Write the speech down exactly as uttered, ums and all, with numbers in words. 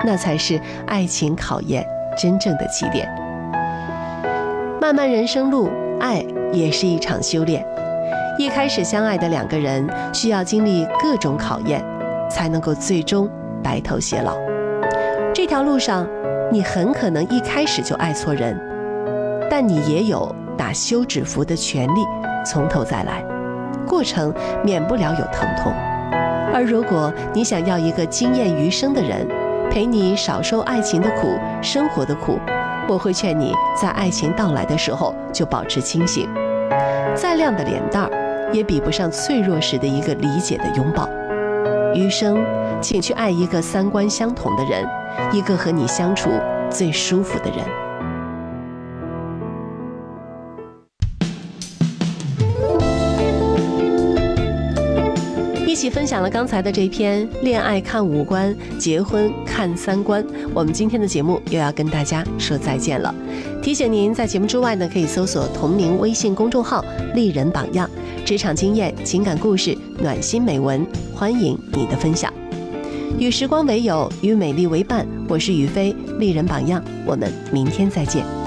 那才是爱情考验真正的起点。漫漫人生路，爱也是一场修炼。一开始相爱的两个人，需要经历各种考验，才能够最终白头偕老。这条路上，你很可能一开始就爱错人，但你也有打休止符的权利，从头再来。过程免不了有疼痛。而如果你想要一个惊艳余生的人，陪你少受爱情的苦，生活的苦，我会劝你在爱情到来的时候就保持清醒。再亮的脸蛋儿，也比不上脆弱时的一个理解的拥抱。余生，请去爱一个三观相同的人，一个和你相处最舒服的人。一起分享了刚才的这篇恋爱看五官，结婚看三观。我们今天的节目又要跟大家说再见了。提醒您在节目之外呢，可以搜索同名微信公众号丽人榜样，职场经验、情感故事、暖心美文，欢迎你的分享。与时光为友，与美丽为伴，我是雨飞，丽人榜样，我们明天再见。